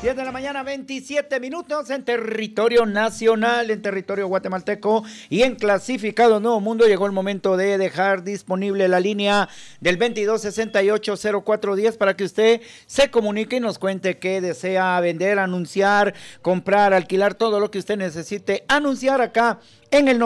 10 de la mañana, 27 minutos en territorio nacional, en territorio guatemalteco y en clasificado Nuevo Mundo. Llegó el momento de dejar disponible la línea del 2268-0410 para que usted se comunique y nos cuente qué desea vender, anunciar, comprar, alquilar, todo lo que usted necesite anunciar acá en el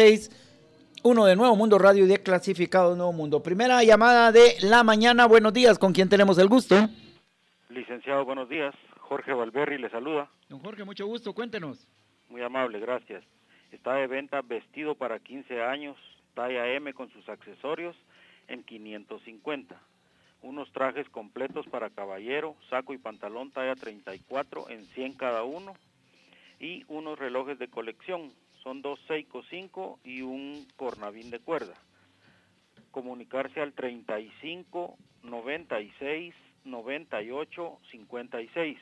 96.1 de Nuevo Mundo Radio y de clasificado Nuevo Mundo. Primera llamada de la mañana. Buenos días, ¿con quién tenemos el gusto? Licenciado, buenos días. Jorge Valverri le saluda. Don Jorge, mucho gusto, cuéntenos. Muy amable, gracias. Está de venta vestido para 15 años, talla M con sus accesorios en 550. Unos trajes completos para caballero, saco y pantalón talla 34 en 100 cada uno. Y unos relojes de colección, son 2 Seiko 5 y un cornavín de cuerda. Comunicarse al 35 96 98 56.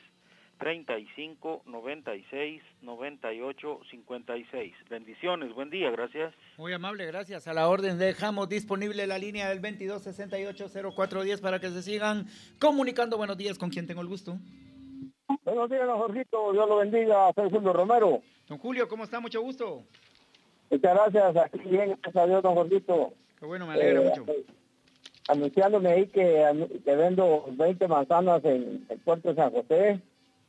35 96 98 56. Bendiciones, buen día, gracias. Muy amable, gracias. A la orden dejamos disponible la línea del 2268-0410 para que se sigan comunicando. Buenos días, ¿con quién tengo el gusto? Buenos días, don Jorgito, Dios lo bendiga, soy Julio Romero. Don Julio, ¿cómo está? Mucho gusto. Muchas gracias, aquí bien, gracias a Dios, don Jorgito. Qué bueno, me alegra mucho. Anunciándome ahí que vendo 20 manzanas en el puerto de San José,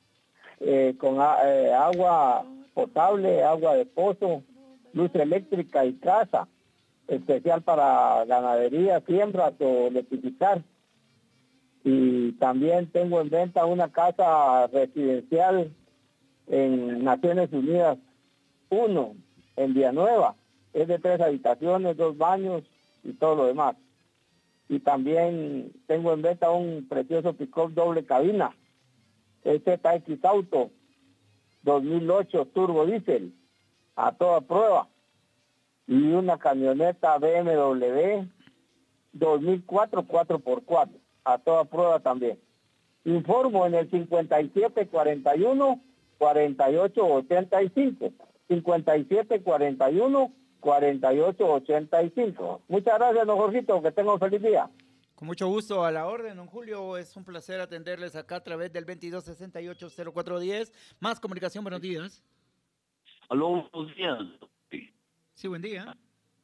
con agua potable, agua de pozo, luz eléctrica y casa, especial para ganadería, siembras o electrificar. Y también tengo en venta una casa residencial en Naciones Unidas 1, en Villanueva. Es de 3 habitaciones, 2 baños y todo lo demás. Y también tengo en venta un precioso pick-up doble cabina, ZX Auto 2008 Turbo Diesel, a toda prueba. Y una camioneta BMW 2004 4x4, a toda prueba también. Informo en el 5741-4885. 5741-4885. Muchas gracias, don Jorgito, que tenga un feliz día. Con mucho gusto, a la orden, don Julio. Es un placer atenderles acá a través del 2268-0410. Más comunicación, buenos días. Aló, buenos días. Sí, buen día.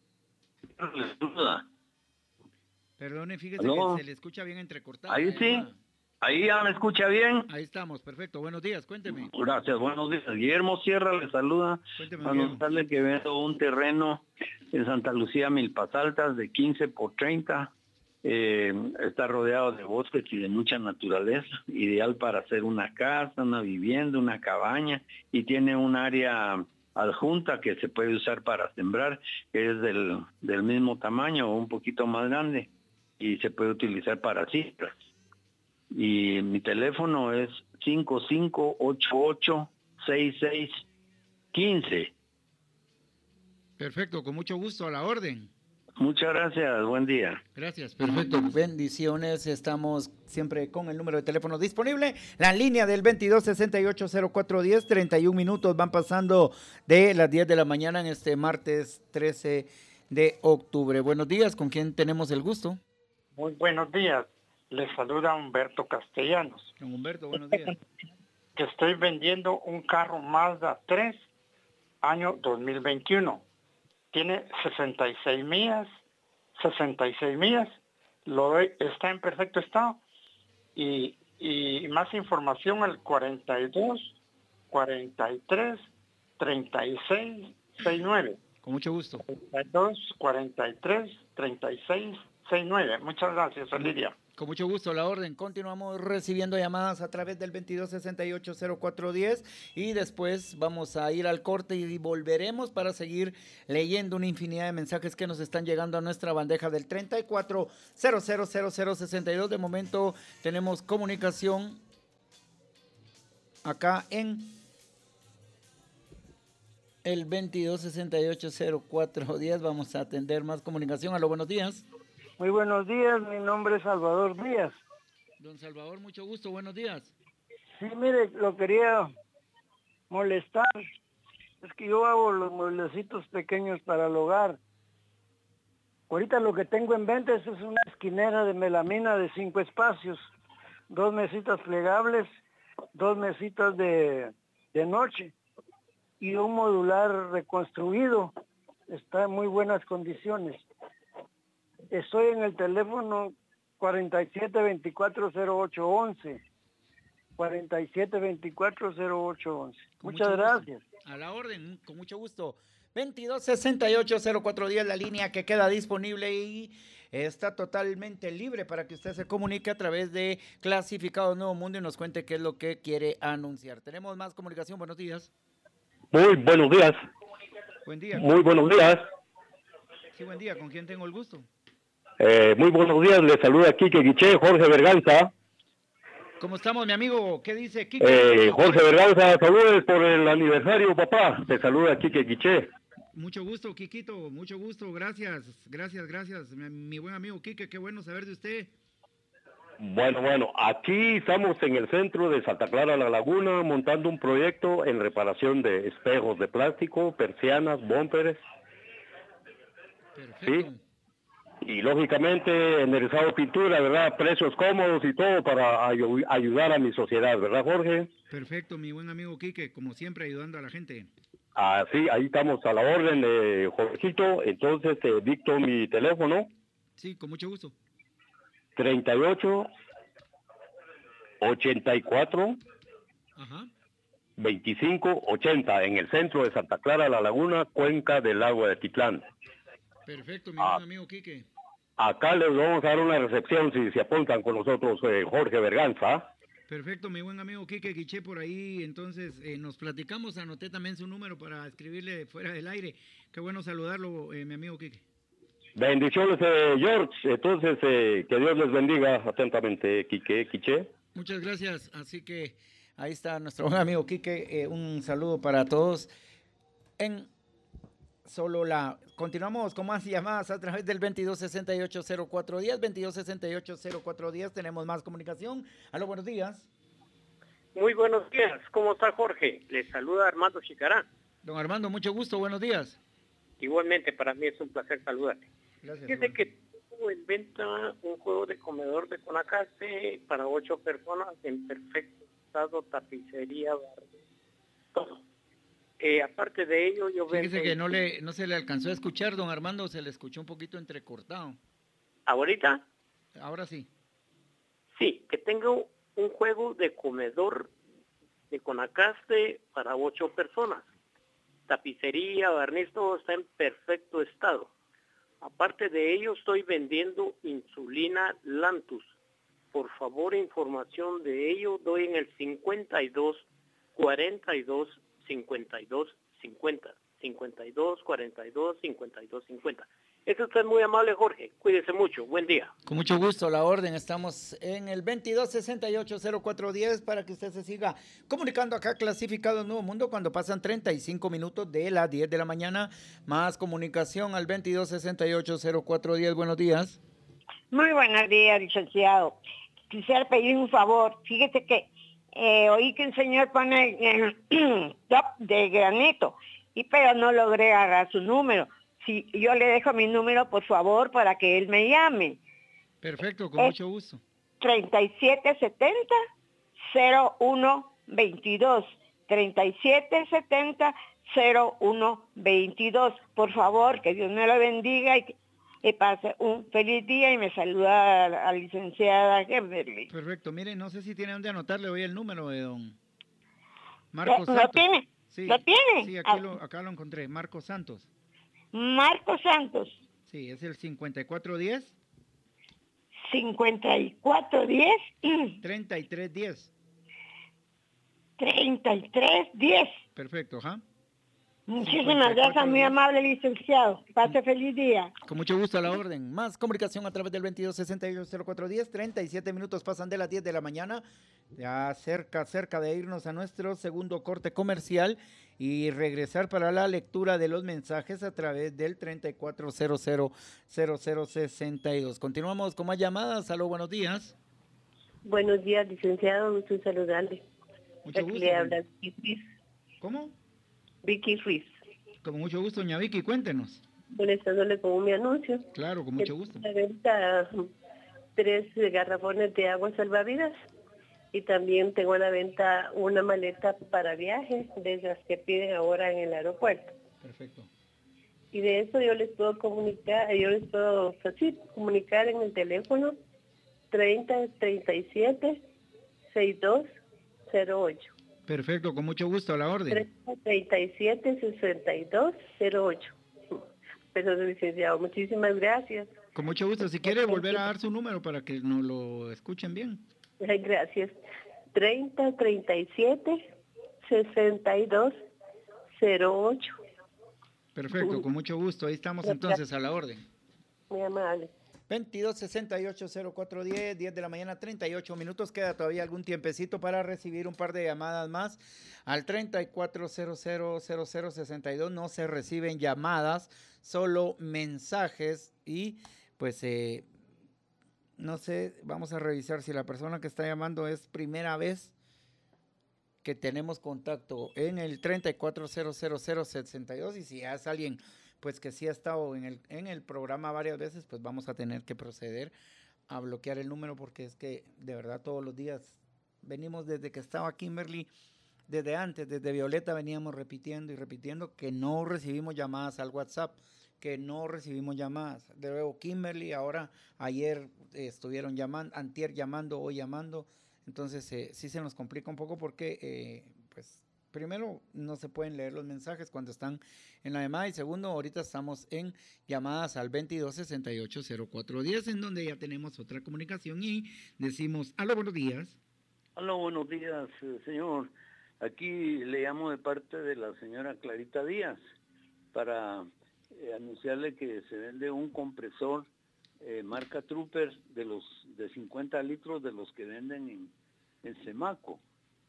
Perdone, fíjese ¿Aló? que se le escucha bien entrecortado. Ahí sí, ahí ya me escucha bien. Ahí estamos, perfecto. Buenos días, cuénteme. Gracias, buenos días. Guillermo Sierra le saluda. Cuénteme, Para Guillermo. notarle que vendo un terreno en Santa Lucía, Milpas Altas, de 15 por 30. Está rodeado de bosques y de mucha naturaleza, ideal para hacer una casa, una vivienda, una cabaña, y tiene un área adjunta que se puede usar para sembrar, que es del mismo tamaño o un poquito más grande, y se puede utilizar para cifras. Y mi teléfono es 5588-6615. Perfecto, con mucho gusto, a la orden. Muchas gracias, buen día. Gracias, perfecto. Bendiciones, estamos siempre con el número de teléfono disponible. La línea del 2268-0410, 31 minutos van pasando de las 10 de la mañana en este martes 13 de octubre. Buenos días, ¿con quién tenemos el gusto? Muy buenos días, les saluda Humberto Castellanos. Don Humberto, buenos días. Que estoy vendiendo un carro Mazda 3, año 2021. Tiene 66 millas, está en perfecto estado. Y más información al 42 43 36 69. Con mucho gusto. 42 43 36 69. Muchas gracias, feliz día. Con mucho gusto, la orden. Continuamos recibiendo llamadas a través del 2268-0410 y después vamos a ir al corte y volveremos para seguir leyendo una infinidad de mensajes que nos están llegando a nuestra bandeja del 34000062. De momento tenemos comunicación acá en el 2268-0410. Vamos a atender más comunicación. Aló, buenos días. Muy buenos días, mi nombre es Salvador Díaz. Don Salvador, mucho gusto, buenos días. Sí, mire, lo quería molestar. Es que yo hago los mueblecitos pequeños para el hogar. Ahorita lo que tengo en venta es una esquinera de melamina de 5 espacios, 2 mesitas plegables, 2 mesitas de noche y un modular reconstruido. Está en muy buenas condiciones. Estoy en el teléfono 47240811. 47240811. Muchas gracias. A la orden, con mucho gusto. 2268-0410, la línea que queda disponible y está totalmente libre para que usted se comunique a través de Clasificado Nuevo Mundo y nos cuente qué es lo que quiere anunciar. Tenemos más comunicación. Buenos días. Muy buenos días. Buen día. Muy buenos días. Sí, buen día. ¿Con quién tengo el gusto? Muy buenos días. Le saluda Quique Quiché, Jorge Berganza. ¿Cómo estamos, mi amigo? ¿Qué dice Quique? Jorge Berganza, saludos por el aniversario, papá. Te saluda Quique Quiché. Mucho gusto, Quiquito. Mucho gusto. Gracias. Mi buen amigo Quique, qué bueno saber de usted. Bueno, aquí estamos en el centro de Santa Clara La Laguna montando un proyecto en reparación de espejos de plástico, persianas, búmperes. Perfecto. ¿Sí? Y lógicamente enderezado pintura, ¿verdad? Precios cómodos y todo para ayudar a mi sociedad, ¿verdad, Jorge? Perfecto, mi buen amigo Quique, como siempre ayudando a la gente. Sí, ahí estamos a la orden, Jorgito. Entonces te dicto mi teléfono. Sí, con mucho gusto. 38 84 Ajá. 25 80 en el centro de Santa Clara La Laguna, cuenca del lago de Atitlán. Perfecto, mi buen amigo Quique. Acá les vamos a dar una recepción si se apuntan con nosotros, Jorge Berganza. Perfecto, mi buen amigo Quique Quiché por ahí. Entonces nos platicamos, anoté también su número para escribirle fuera del aire. Qué bueno saludarlo, mi amigo Quique. Bendiciones, George. Entonces, que Dios les bendiga atentamente, Quique Quiché. Muchas gracias. Así que ahí está nuestro buen amigo Quique. Un saludo para todos. Continuamos con más llamadas a través del 2268-0410, 2268-0410. Tenemos más comunicación. Aló, buenos días. Muy buenos días. ¿Cómo está, Jorge? Le saluda Armando Chicará. Don Armando, mucho gusto. Buenos días. Igualmente, para mí es un placer saludarte. Gracias. Fíjese que tengo en venta un juego de comedor de Conacaste para 8 personas en perfecto estado, tapicería, barrio, todo. Aparte de ello, yo vendo... Fíjese que no se le alcanzó a escuchar, don Armando, se le escuchó un poquito entrecortado. ¿Ahorita? Ahora sí. Sí, que tengo un juego de comedor de Conacaste para 8 personas. Tapicería, barniz, todo está en perfecto estado. Aparte de ello, estoy vendiendo insulina Lantus. Por favor, información de ello, doy en el 52 42 52 50. 52 42 52 50. Eso es muy amable, Jorge. Cuídese mucho. Buen día. Con mucho gusto, la orden. Estamos en el 2268-0410 para que usted se siga comunicando acá, Clasificado Nuevo Mundo, cuando pasan 35 minutos de las 10 de la mañana. Más comunicación al 2268-0410. Buenos días. Muy buenos días, licenciado. Quisiera pedir un favor. Fíjese que oí que el señor pone top de granito, pero no logré agarrar su número. Si yo le dejo mi número, por favor, para que él me llame. Perfecto, con mucho gusto. 3770-0122. 3770-0122. Por favor, que Dios me lo bendiga y pase un feliz día y me saluda a la licenciada Kimberly. Perfecto, mire, no sé si tiene dónde anotarle hoy el número de don Marcos Santos. ¿Lo tiene? Sí, ¿Lo tiene? Sí, acá lo encontré, Marcos Santos. Marcos Santos. Sí, es el 5410. 5410. 3310. 3310. Perfecto, ajá. Muchísimas gracias, muy amable licenciado. Pase feliz día. Con mucho gusto a la orden. Más comunicación a través del 2268-0410. 37 minutos pasan de las 10 de la mañana. Ya cerca de irnos a nuestro segundo corte comercial y regresar para la lectura de los mensajes a través del 34000062. Continuamos con más llamadas. Aló, buenos días. Buenos días, licenciado. Gusto en saludarle. Mucho gusto. Le habla Vicky Ruiz. ¿Cómo? Vicky Ruiz. Con mucho gusto, doña Vicky, cuéntenos. Molestándole con mi anuncio. Claro, con mucho gusto. La venta 3 garrafones de agua salvavidas Y también tengo a la venta una maleta para viaje, de las que piden ahora en el aeropuerto. Perfecto. Y de eso yo les puedo comunicar en el teléfono 3037-6208. Perfecto, con mucho gusto, a la orden. 3037-6208. Pero, licenciado, muchísimas gracias. Con mucho gusto. Si quiere volver a dar su número para que nos lo escuchen bien. Gracias. 3037-6208. Perfecto, con mucho gusto. Ahí estamos entonces a la orden. Muy amable. 2268-0410, 10 de la mañana, 38 minutos. Queda todavía algún tiempecito para recibir un par de llamadas más al 34000062. No se reciben llamadas, solo mensajes y pues no sé, vamos a revisar si la persona que está llamando es primera vez que tenemos contacto en el 34000062 y si es alguien pues que sí ha estado en el programa varias veces, pues vamos a tener que proceder a bloquear el número porque es que de verdad todos los días venimos desde que estaba Kimberly, desde antes, desde Violeta veníamos repitiendo y repitiendo que no recibimos llamadas al WhatsApp, que no recibimos llamadas. De luego Kimberly, ahora ayer estuvieron llamando, antier llamando, hoy llamando, entonces sí se nos complica un poco porque pues primero no se pueden leer los mensajes cuando están en la llamada y segundo, ahorita estamos en llamadas al 2268-0410 en donde ya tenemos otra comunicación y decimos, aló, buenos días. Aló, buenos días, señor. Aquí le llamo de parte de la señora Clarita Díaz para anunciarle que se vende un compresor marca Trooper de 50 litros de los que venden en Semaco.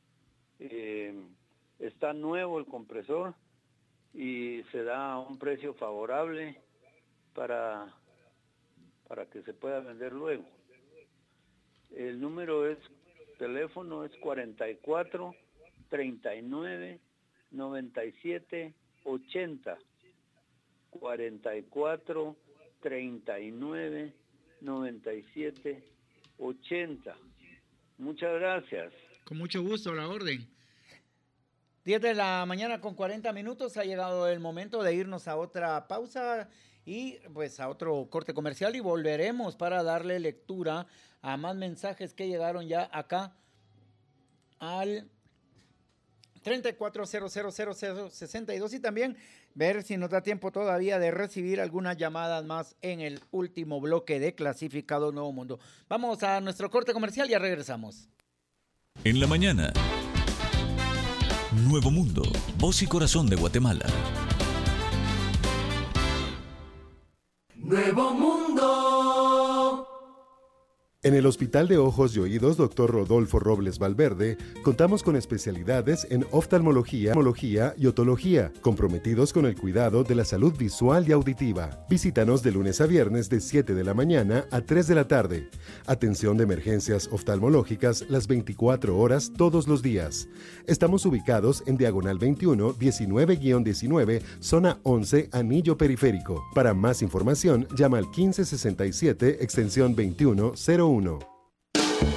Está nuevo el compresor y se da a un precio favorable para que se pueda vender luego. El teléfono es 44 39 97 80. 44 39 97 80. Muchas gracias. Con mucho gusto, a la orden. 10 de la mañana con 40 minutos, ha llegado el momento de irnos a otra pausa y pues a otro corte comercial y volveremos para darle lectura a más mensajes que llegaron ya acá al 34000062 y también ver si nos da tiempo todavía de recibir algunas llamadas más en el último bloque de Clasificado Nuevo Mundo. Vamos a nuestro corte comercial y ya regresamos. En la mañana, Nuevo Mundo, voz y corazón de Guatemala. Nuevo Mundo. En el Hospital de Ojos y Oídos Dr. Rodolfo Robles Valverde contamos con especialidades en oftalmología y otología, comprometidos con el cuidado de la salud visual y auditiva. Visítanos de lunes a viernes de 7 de la mañana a 3 de la tarde. Atención de emergencias oftalmológicas las 24 horas todos los días. Estamos ubicados en Diagonal 21, 19-19, zona 11, Anillo Periférico. Para más información, llama al 1567, extensión 2101.